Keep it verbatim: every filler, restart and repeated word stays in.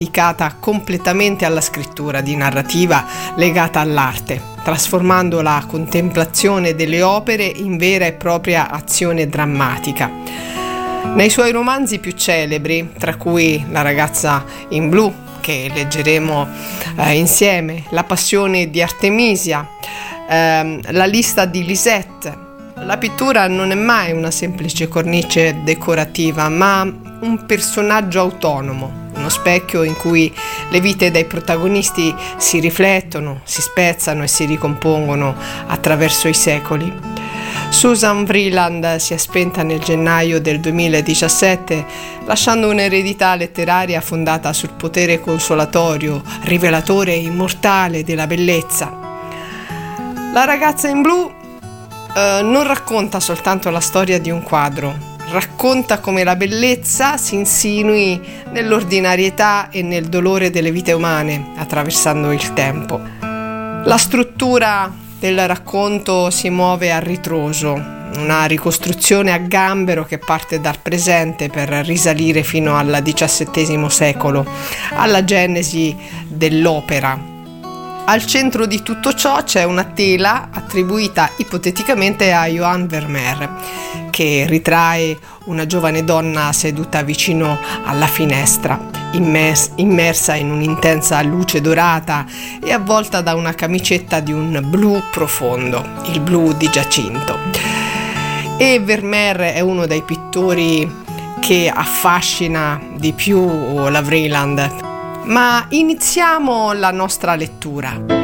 dedicata completamente alla scrittura di narrativa legata all'arte, trasformando la contemplazione delle opere in vera e propria azione drammatica. Nei suoi romanzi più celebri, tra cui La ragazza in blu, che leggeremo eh, insieme, La passione di Artemisia, ehm, La lista di Lisette, la pittura non è mai una semplice cornice decorativa, ma un personaggio autonomo, uno specchio in cui le vite dei protagonisti si riflettono, si spezzano e si ricompongono attraverso i secoli. Susan Vreeland si è spenta nel gennaio del duemiladiciassette, lasciando un'eredità letteraria fondata sul potere consolatorio, rivelatore e immortale della bellezza. La ragazza in blu eh, non racconta soltanto la storia di un quadro, racconta come la bellezza si insinui nell'ordinarietà e nel dolore delle vite umane, attraversando il tempo. La struttura del racconto si muove a ritroso, una ricostruzione a gambero che parte dal presente per risalire fino al diciassettesimo secolo, alla genesi dell'opera. Al centro di tutto ciò c'è una tela attribuita ipoteticamente a Johan Vermeer, che ritrae una giovane donna seduta vicino alla finestra, immers- immersa in un'intensa luce dorata e avvolta da una camicetta di un blu profondo, il blu di Giacinto. E Vermeer è uno dei pittori che affascina di più la Vreeland. Ma iniziamo la nostra lettura.